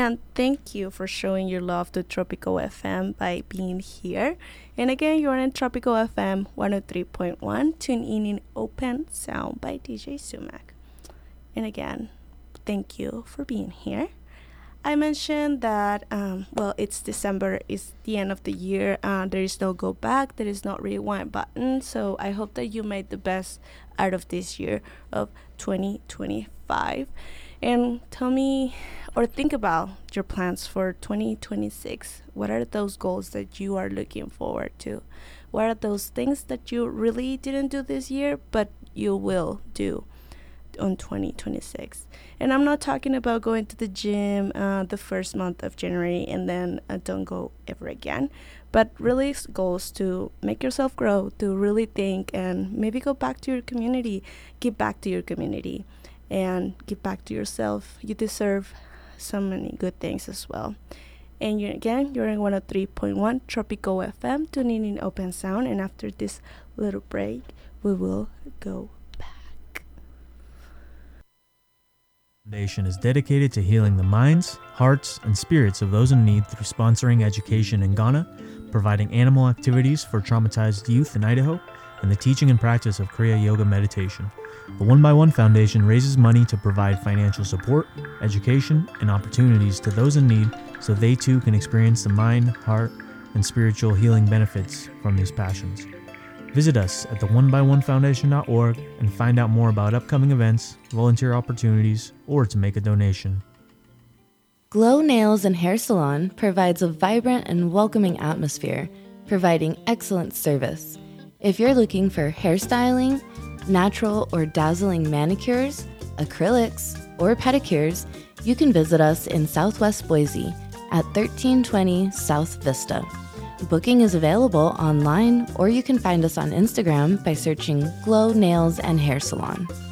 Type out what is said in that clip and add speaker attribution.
Speaker 1: And thank you for showing your love to Tropical FM by being here. And again, you're in Tropical FM 103.1. Tune in Open Sound by DJ Sumac. And again, thank you for being here. I mentioned that, it's December, it's the end of the year. There is no go back, there is no rewind button. So I hope that you made the best out of this year of 2025. And tell me or think about your plans for 2026. What are those goals that you are looking forward to? What are those things that you really didn't do this year, but you will do on 2026? And I'm not talking about going to the gym the first month of January and then don't go ever again, but really goals to make yourself grow, to really think and maybe go back to your community, give back to your community and give back to yourself. You deserve so many good things as well. And you're in 103.1 Tropico FM, tuning in Open Sound. And after this little break, we will go back.
Speaker 2: Foundation is dedicated to healing the minds, hearts, and spirits of those in need through sponsoring education in Ghana, providing animal activities for traumatized youth in Idaho, and the teaching and practice of Kriya Yoga meditation. The One by One Foundation raises money to provide financial support, education, and opportunities to those in need so they too can experience the mind, heart, and spiritual healing benefits from these passions. Visit us at theonebyOnefoundation.org and find out more about upcoming events, volunteer opportunities, or to make a donation.
Speaker 3: Glow Nails and Hair Salon provides a vibrant and welcoming atmosphere, providing excellent service. If you're looking for hairstyling, natural or dazzling manicures, acrylics, or pedicures, you can visit us in Southwest Boise at 1320 South Vista. Booking is available online, or you can find us on Instagram by searching Glow Nails and Hair Salon.